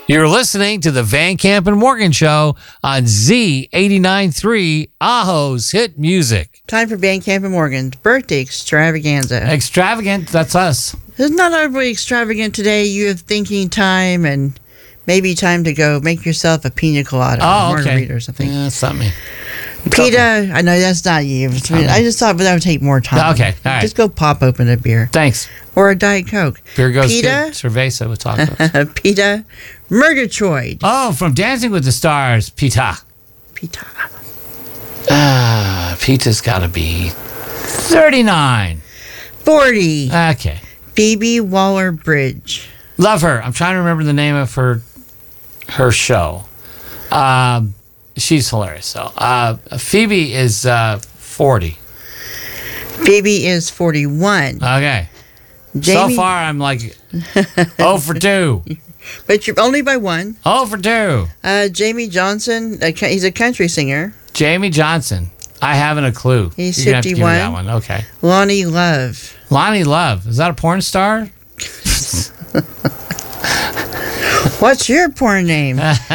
You're listening to the Van Camp and Morgan Show on Z89.3, Aho's Hit Music. Time for Van Camp and Morgan's birthday extravaganza. Extravagant, that's us. It's not overly extravagant today. You have thinking time and maybe time to go make yourself a pina colada or margarita or something. Yeah, that's not me. PETA, I know that's not you. I just thought that would take more time. Okay, all right. Just go pop open a beer. Thanks. Or a Diet Coke. Beer goes PETA, good. Cerveza with tacos. PETA Murgatroyd. Oh, from Dancing with the Stars, PETA. PETA. PETA's got to be 39. 40. Okay. Phoebe Waller-Bridge. Love her. I'm trying to remember the name of her show. She's hilarious. So Phoebe is 40. Phoebe is 41. Okay. Jamie, so far, I'm like 0 for 2. But you're only by one. 0 for 2. Jamie Johnson, he's a country singer. Jamie Johnson. I haven't a clue. He's You're gonna have to give me 51. that one. Okay. Lonnie Love. Lonnie Love. Is that a porn star? What's your porn name?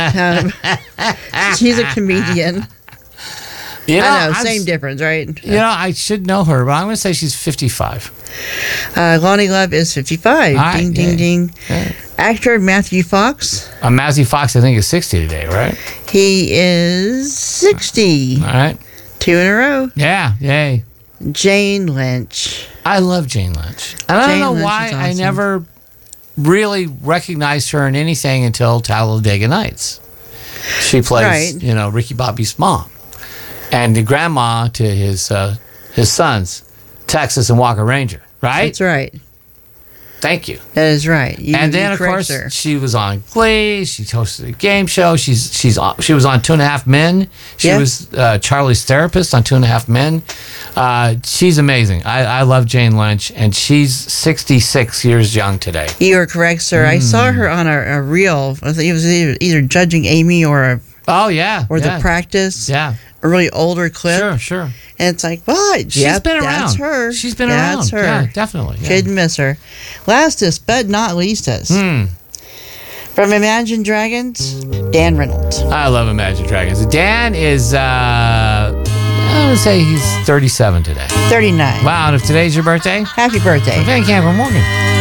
She's a comedian. You know, I know, same difference, right? You know, I should know her, but I'm going to say she's 55. Lonnie Love is 55. Right, ding, ding, ding. Yeah. Actor Matthew Fox. Matthew Fox, I think, is 60 today, right? He is 60. All right. 2 in a row. Yeah, yay. Jane Lynch. I love Jane Lynch. And I don't Jane know Lynch why is I awesome. never really recognized her in anything until Talladega Nights. She plays, Right. Ricky Bobby's mom. And the grandma to his sons, Texas and Walker Ranger, right? That's right. Thank you. That is right. And then, of course, she was on Glee. She hosted a game show. She was on Two and a Half Men. She Yeah. was Charlie's therapist on Two and a Half Men. She's amazing. I love Jane Lynch, and she's 66 years young today. You are correct, sir. I saw her on a reel. I think it was either Judging Amy or Oh, yeah. The Practice. Yeah. A really older clip. Sure. And it's like, what? She's been around. That's her. She's been That's around. her. Yeah, definitely. Yeah. Couldn't miss her. Lastest, but not leastest. From Imagine Dragons, Dan Reynolds. I love Imagine Dragons. Dan is, I would say he's 37 today. 39. Wow, and if today's your birthday, Happy birthday. Van Camp and Morgan.